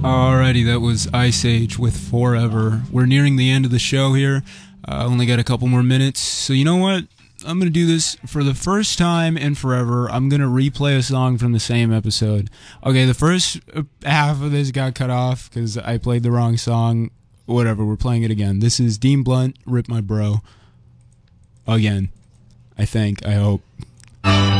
Alrighty, that was Ice Age with Forever. We're nearing the end of the show here. Only got a couple more minutes. So you know what? I'm going to do this for the first time in forever. I'm going to replay a song from the same episode. Okay, the first half of this got cut off because I played the wrong song. Whatever, we're playing it again. This is Dean Blunt, Rip My Bro. Again. I think, I hope.